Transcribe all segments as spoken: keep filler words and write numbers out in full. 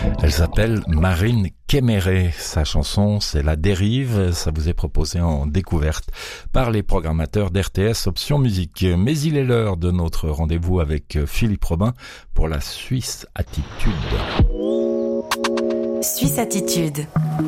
Elle s'appelle Marine Kéméré. Sa chanson, c'est La Dérive. Ça vous est proposé en découverte par les programmateurs d'R T S Option Musique. Mais il est l'heure de notre rendez-vous avec Philippe Robin pour la Suisse Attitude. Suisse Attitude.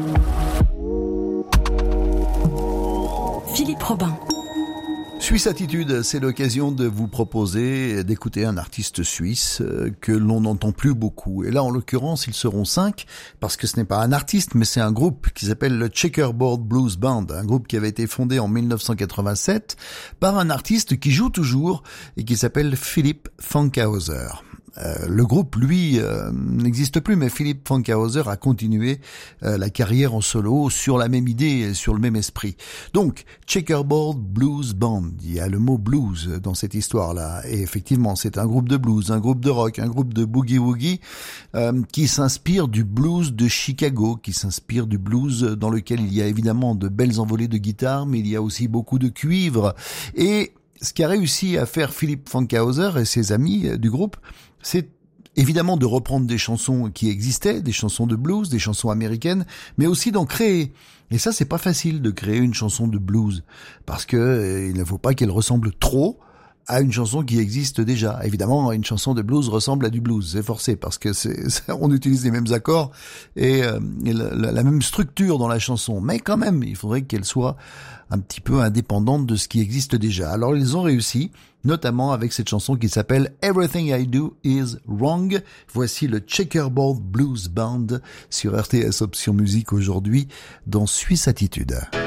Philippe Robin. Suisse Attitude, c'est l'occasion de vous proposer d'écouter un artiste suisse que l'on n'entend plus beaucoup. Et là, en l'occurrence, ils seront cinq, parce que ce n'est pas un artiste, mais c'est un groupe qui s'appelle le Checkerboard Blues Band, un groupe qui avait été fondé en dix-neuf cent quatre-vingt-sept par un artiste qui joue toujours et qui s'appelle Philipp Fankhauser. Euh, le groupe, lui, euh, n'existe plus, mais Philipp Fankhauser a continué euh, la carrière en solo sur la même idée, sur le même esprit. Donc, Checkerboard Blues Band, il y a le mot blues dans cette histoire-là, et effectivement, c'est un groupe de blues, un groupe de rock, un groupe de boogie-woogie euh, qui s'inspire du blues de Chicago, qui s'inspire du blues dans lequel il y a évidemment de belles envolées de guitare, mais il y a aussi beaucoup de cuivre. Et ce qu'a réussi à faire Philipp Fankhauser et ses amis du groupe, c'est évidemment de reprendre des chansons qui existaient, des chansons de blues, des chansons américaines, mais aussi d'en créer. Et ça, c'est pas facile de créer une chanson de blues, parce que euh, il ne faut pas qu'elle ressemble trop à une chanson qui existe déjà. Évidemment, une chanson de blues ressemble à du blues, c'est forcé, parce que c'est, c'est on utilise les mêmes accords et, euh, et la, la, la même structure dans la chanson. Mais quand même, il faudrait qu'elle soit un petit peu indépendante de ce qui existe déjà. Alors ils ont réussi, notamment avec cette chanson qui s'appelle Everything I Do Is Wrong. Voici le Checkerboard Blues Band sur R T S Option Musique aujourd'hui dans Suisse Attitude.